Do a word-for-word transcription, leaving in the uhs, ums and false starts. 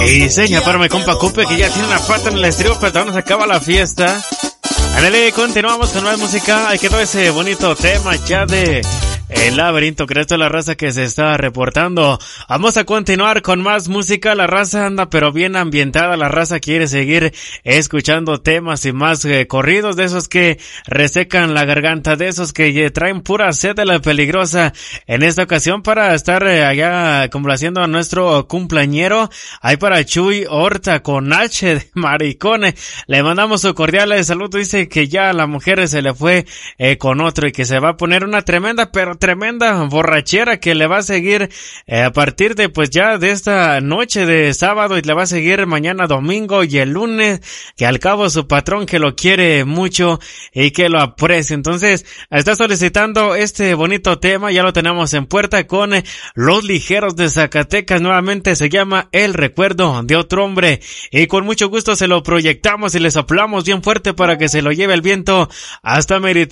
Y diseña para mi compa Cupe, que ya tiene una pata en el estribo, pero todavía no se acaba la fiesta. Ándale, continuamos con más música. Ahí quedó ese bonito tema ya de El Laberinto, que esto es la raza que se está reportando. Vamos a continuar con más música. La raza anda pero bien ambientada. La raza quiere seguir escuchando temas y más eh, corridos de esos que resecan la garganta, de esos que eh, traen pura sed de la peligrosa. En esta ocasión, para estar eh, allá complaciendo a nuestro cumpleañero, hay para Chuy Horta con H de maricone. Le mandamos su cordial saludo. Dice que ya a la mujer se le fue eh, con otro y que se va a poner una tremenda, pero tremenda borrachera que le va a seguir eh, a partir de pues ya de esta noche de sábado, y le va a seguir mañana domingo y el lunes, que al cabo su patrón que lo quiere mucho y que lo aprecia. Entonces está solicitando este bonito tema, ya lo tenemos en puerta con eh, Los Ligeros de Zacatecas. Nuevamente se llama El Recuerdo de Otro Hombre, y con mucho gusto se lo proyectamos y le soplamos bien fuerte para que se lo lleve el viento hasta Mérida.